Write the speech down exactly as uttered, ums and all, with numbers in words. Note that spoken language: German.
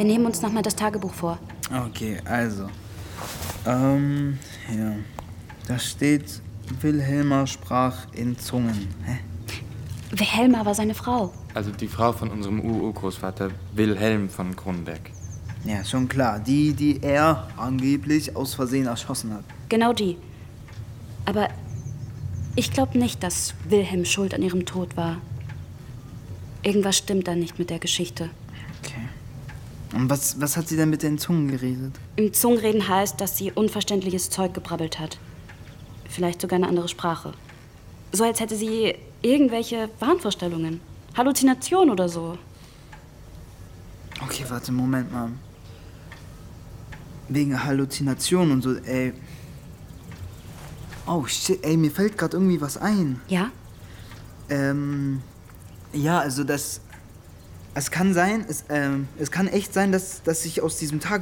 Wir nehmen uns nochmal das Tagebuch vor. Okay, also. Ähm, ja. Da steht, Wilhelma sprach in Zungen. Hä? Wilhelma war seine Frau. Also die Frau von unserem Urgroßvater Wilhelm von Kronenberg. Ja, schon klar. Die, die er angeblich aus Versehen erschossen hat. Genau die. Aber ich glaube nicht, dass Wilhelm schuld an ihrem Tod war. Irgendwas stimmt da nicht mit der Geschichte. Okay. Und was, was hat sie denn mit den Zungen geredet? Im Zungenreden heißt, dass sie unverständliches Zeug gebrabbelt hat. Vielleicht sogar eine andere Sprache. So als hätte sie irgendwelche Wahnvorstellungen. Halluzination oder so. Okay, warte, Moment mal. Wegen Halluzination und so, ey. Oh, shit, ey, mir fällt gerade irgendwie was ein. Ja? Ähm, ja, also das... Es kann sein, es, ähm, es kann echt sein, dass, dass sich aus diesem Tagebuch